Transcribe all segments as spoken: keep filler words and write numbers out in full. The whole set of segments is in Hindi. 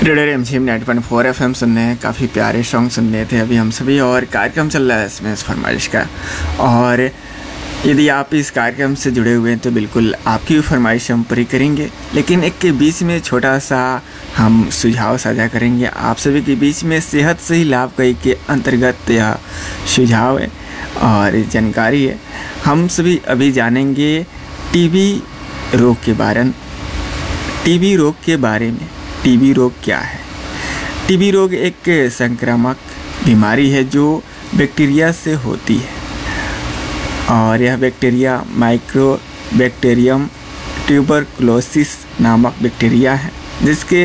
रेडियो रिमझिम ninety point four F M सुन रहे हैं। काफ़ी प्यारे सॉन्ग सुन रहे थे अभी हम सभी, और कार्यक्रम चल रहा है इसमें इस फरमाइश का। और यदि आप इस कार्यक्रम से जुड़े हुए हैं तो बिल्कुल आपकी भी फरमाइश हम पूरी करेंगे, लेकिन एक के बीच में छोटा सा हम सुझाव साझा करेंगे आप सभी के बीच में। सेहत से ही लाभ कई के अंतर्गत यह सुझाव है और जानकारी है। हम सभी अभी जानेंगे टीबी रोग के बारे में। टीबी रोग के बारे में टीबी रोग क्या है? टीबी रोग एक संक्रामक बीमारी है जो बैक्टीरिया से होती है, और यह बैक्टीरिया माइक्रोबैक्टीरियम ट्यूबरकुलोसिस नामक बैक्टीरिया है, जिसके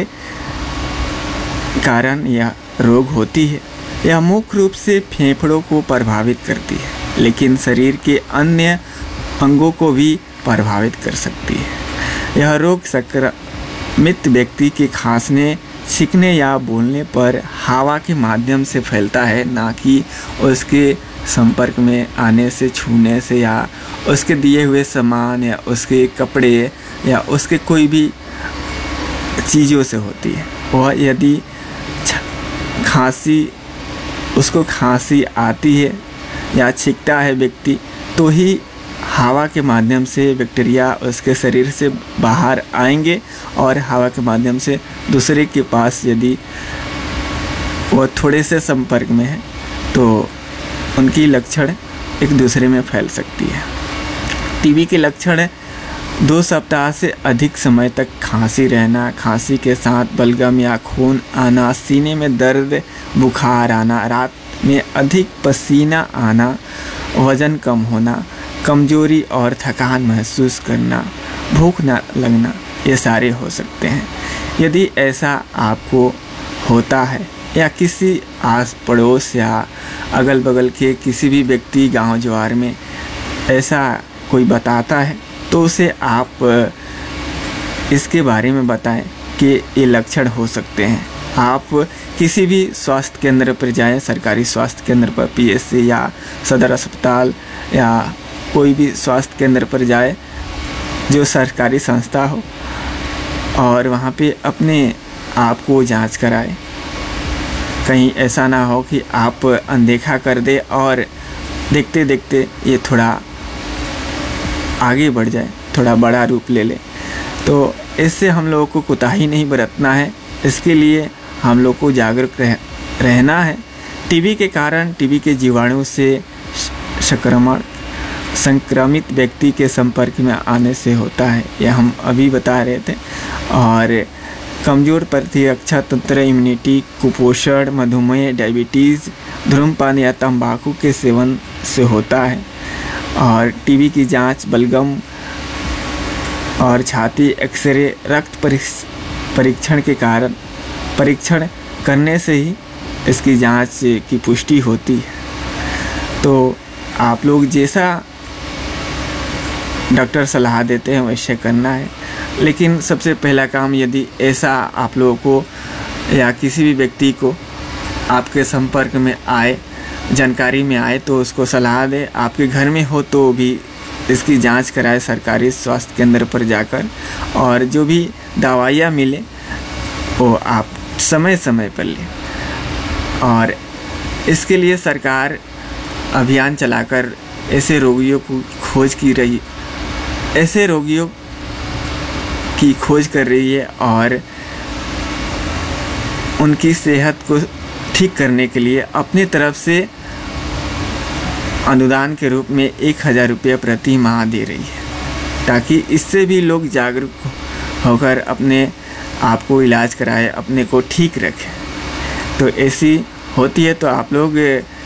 कारण यह रोग होती है। यह मुख्य रूप से फेफड़ों को प्रभावित करती है, लेकिन शरीर के अन्य अंगों को भी प्रभावित कर सकती है। यह रोग संक्रमित व्यक्ति के खांसने, छींकने या बोलने पर हवा के माध्यम से फैलता है, ना कि उसके संपर्क में आने से, छूने से, या उसके दिए हुए सामान या उसके कपड़े या उसके कोई भी चीज़ों से होती है। वह यदि खांसी उसको खांसी आती है या छींकता है व्यक्ति, तो ही हवा के माध्यम से बैक्टीरिया उसके शरीर से बाहर आएंगे, और हवा के माध्यम से दूसरे के पास यदि वो थोड़े से संपर्क में है तो उनकी लक्षण एक दूसरे में फैल सकती है। टीबी के लक्षण दो सप्ताह से अधिक समय तक खांसी रहना, खांसी के साथ बलगम या खून आना, सीने में दर्द, बुखार आना, रात में अधिक पसीना आना, वज़न कम होना, कमजोरी और थकान महसूस करना, भूख न लगना, ये सारे हो सकते हैं। यदि ऐसा आपको होता है या किसी आस पड़ोस या अगल बगल के किसी भी व्यक्ति गांव जवार में ऐसा कोई बताता है, तो उसे आप इसके बारे में बताएं कि ये लक्षण हो सकते हैं। आप किसी भी स्वास्थ्य केंद्र पर जाएं, सरकारी स्वास्थ्य केंद्र पर, पी एच सी या सदर अस्पताल या कोई भी स्वास्थ्य केंद्र पर जाए जो सरकारी संस्था हो, और वहाँ पे अपने आप को जांच कराए। कहीं ऐसा ना हो कि आप अनदेखा कर दे और देखते देखते ये थोड़ा आगे बढ़ जाए, थोड़ा बड़ा रूप ले ले। तो इससे हम लोगों को कोताही नहीं बरतना है, इसके लिए हम लोग को जागरूक रह, रहना है। टीबी के कारण टीबी के जीवाणु से संक्रमण संक्रमित व्यक्ति के संपर्क में आने से होता है, यह हम अभी बता रहे थे। और कमज़ोर प्रतिरक्षा तंत्र, इम्यूनिटी, कुपोषण, मधुमेह, डायबिटीज़, धूम्रपान या तंबाकू के सेवन से होता है। और टीबी की जांच बलगम और छाती एक्सरे, रक्त परीक्षण के कारण परीक्षण करने से ही इसकी जांच की पुष्टि होती है। तो आप लोग जैसा डॉक्टर सलाह देते हैं वैसे करना है, लेकिन सबसे पहला काम, यदि ऐसा आप लोगों को या किसी भी व्यक्ति को आपके संपर्क में आए, जानकारी में आए, तो उसको सलाह दें। आपके घर में हो तो भी इसकी जांच कराए सरकारी स्वास्थ्य केंद्र पर जाकर, और जो भी दवाइयाँ मिले वो आप समय समय पर लें। और इसके लिए सरकार अभियान चलाकर ऐसे रोगियों को खोज की रही ऐसे रोगियों की खोज कर रही है, और उनकी सेहत को ठीक करने के लिए अपनी तरफ से अनुदान के रूप में एक हज़ार रुपये प्रति माह दे रही है, ताकि इससे भी लोग जागरूक होकर अपने आप को इलाज कराए, अपने को ठीक रखें। तो ऐसी होती है तो आप लोग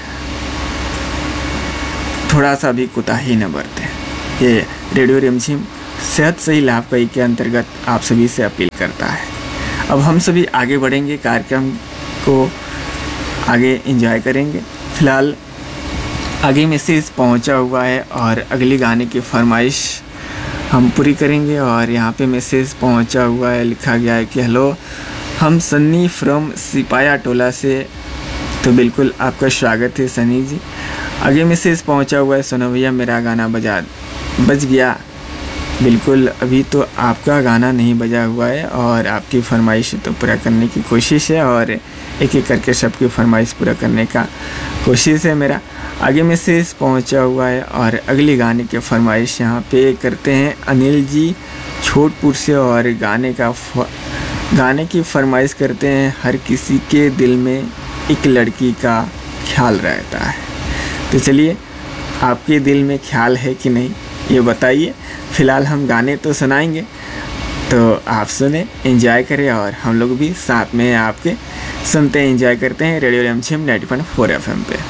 थोड़ा सा भी कोताही न बरतें। ये रेडियो रिमझिम सेहत से ही लाभ कई के अंतर्गत आप सभी से अपील करता है। अब हम सभी आगे बढ़ेंगे, कार्यक्रम को आगे एंजॉय करेंगे। फ़िलहाल आगे मैसेज पहुंचा हुआ है और अगले गाने की फरमाइश हम पूरी करेंगे। और यहाँ पे मैसेज पहुंचा हुआ है, लिखा गया है कि हेलो, हम सन्नी फ्रॉम सिपाया टोला से। तो बिल्कुल आपका स्वागत है सनी जी। आगे मैसेज पहुंचा हुआ है, सुनो भैया मेरा गाना बजा बज गया बिल्कुल, अभी तो आपका गाना नहीं बजा हुआ है और आपकी फ़रमाइश तो पूरा करने की कोशिश है और एक एक करके सबकी फ़रमाइश पूरा करने का कोशिश है मेरा। आगे मैसेज पहुंचा हुआ है और अगली गाने की फ़रमाइश यहाँ पे करते हैं अनिल जी छोटपुर से और गाने का गाने की फ़रमाइश करते हैं हर किसी के दिल में एक लड़की का ख्याल रहता है। तो चलिए, आपके दिल में ख्याल है कि नहीं ये बताइए। फ़िलहाल हम गाने तो सुनाएंगे, तो आप सुने, एंजॉय करें और हम लोग भी साथ में आपके सुनते एंजॉय करते हैं रेडियो रिमझिम ninety point four F M पे।